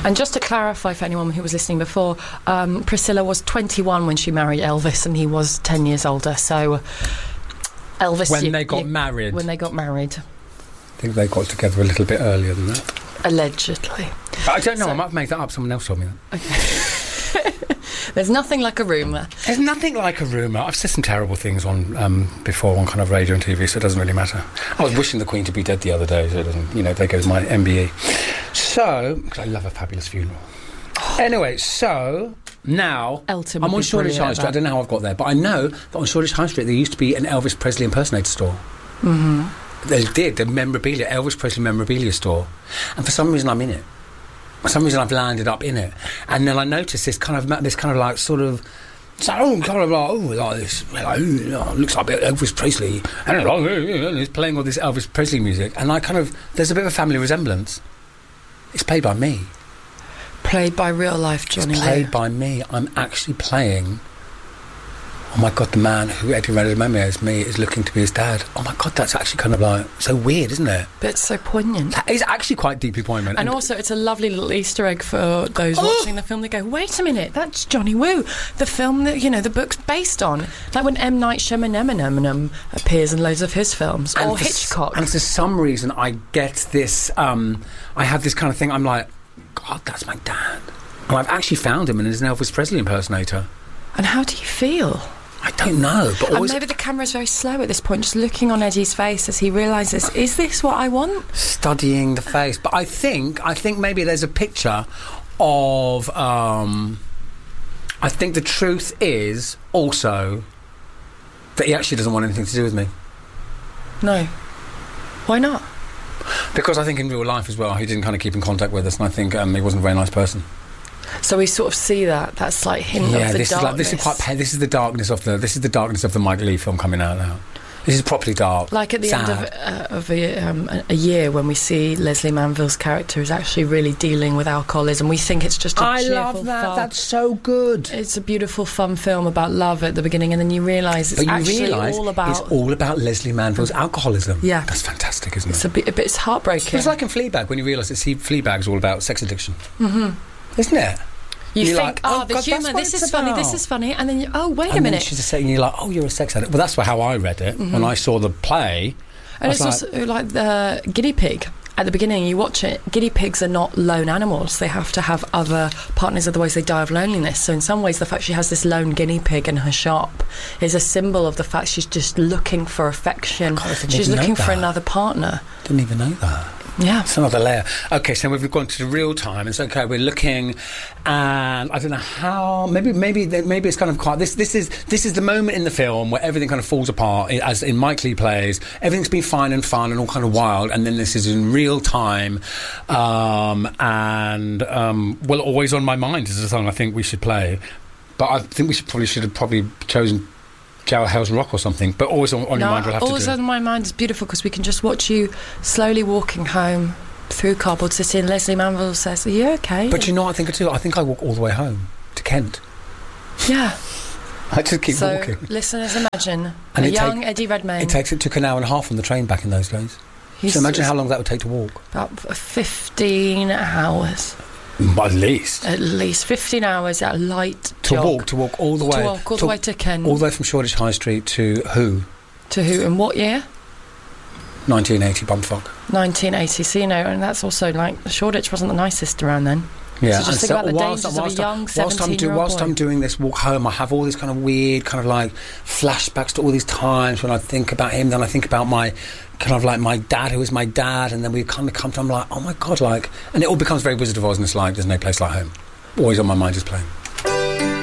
And just to clarify for anyone who was listening before, Priscilla was 21 when she married Elvis, and he was 10 years older. So Elvis... When they got married. When they got married. I think they got together a little bit earlier than that. Allegedly. I don't know, I might have made that up. Someone else told me that. Okay. There's nothing like a rumour. There's nothing like a rumour. I've said some terrible things on before on kind of radio and TV, so it doesn't really matter. I was wishing the Queen to be dead the other day, so it doesn't, there goes my MBE. So, because I love A Fabulous Funeral. Anyway, so now Elton I'm on Shoreditch High Street. I don't know how I've got there, but I know that on Shoreditch High Street there used to be an Elvis Presley impersonator store. Mm-hmm. They did, the memorabilia, Elvis Presley memorabilia store. And for some reason I'm in it. For some reason I've landed up in it. And then I noticed this kind of like sort of... So kind of like, this, looks like a bit Elvis Presley. And he's playing all this Elvis Presley music. And there's a bit of a family resemblance. It's played by me. Played by real life Johnny It's played by me. I'm actually playing... Oh my God, the man who Eddie Redmayne as me is looking to be his dad. Oh my God, that's actually kind of like so weird, isn't it? But it's so poignant. That is actually quite deeply poignant. And also, it's a lovely little Easter egg for those watching the film. They go, wait a minute, that's Johnny Woo, the film that, the book's based on. Like when M. Night Shyamalan appears in loads of his films, or Hitchcock. And for some reason, I get this, I have this kind of thing, I'm like, God, that's my dad. And I've actually found him and he's an Elvis Presley impersonator. And how do you feel? I don't know, but always... And maybe the camera's very slow at this point, just looking on Eddie's face as he realises, is this what I want? Studying the face. But I think maybe there's a picture of... I think the truth is also that he actually doesn't want anything to do with me. No. Why not? Because I think in real life as well, he didn't kind of keep in contact with us, and I think he wasn't a very nice person. So we sort of see that slight hint of the darkness. This is the darkness of the Mike Leigh film coming out now. This is properly dark. Like at the end of a year when we see Leslie Manville's character is actually really dealing with alcoholism. We think it's just a cheerful, love that. fun. That's so good. It's a beautiful, fun film about love at the beginning, and then you realise it's all about Leslie Manville's alcoholism. Yeah, that's fantastic, isn't it? It's heartbreaking. It's like in Fleabag when you realise that Fleabag's all about sex addiction. Mm-hmm. Isn't it? You think, the humour, this is funny, and then wait a minute. She's just saying, you're like, you're a sex addict. Well, that's how I read it when I saw the play. And it's also like the guinea pig. At the beginning, you watch it, guinea pigs are not lone animals. They have to have other partners, otherwise they die of loneliness. So in some ways, the fact she has this lone guinea pig in her shop is a symbol of the fact she's just looking for affection. She's looking for another partner. Didn't even know that. Yeah. It's another layer. Okay, so we've gone to the real time. It's okay, we're looking, and I don't know how, maybe it's kind of quite, this is the moment in the film where everything kind of falls apart, as in Mike Leigh plays, everything's been fine and fun and all kind of wild, and then this is in real time, Always on My Mind is a song I think we should play, but I think we should have chosen Hell's Rock or something, but Always on Your Mind we'll have to do. Always on My Mind is beautiful because we can just watch you slowly walking home through Cardboard City, and Leslie Manville says, are you okay? But you know what I think I do? I think I walk all the way home to Kent. Yeah. I just keep walking. So listeners, imagine a young Eddie Redmayne. It took an hour and a half on the train back in those days. So imagine how long that would take to walk. About 15 hours. At least 15 hours at a light to walk all the way. To walk all the way to Kent. All the way from Shoreditch High Street to who? To who? In what year? 1980, bumfuck. 1980. So, and that's also like Shoreditch wasn't the nicest around then. Yeah, so just think about the dangers of a young 17-year-old Whilst I'm doing this walk home, I have all these kind of weird, kind of like flashbacks to all these times when I think about him. Then I think about my kind of like my dad, who was my dad, and then we kind of come to, I'm like, oh my God, like, and it all becomes very Wizard of Oz, and it's like, there's no place like home. Always on My Mind is playing.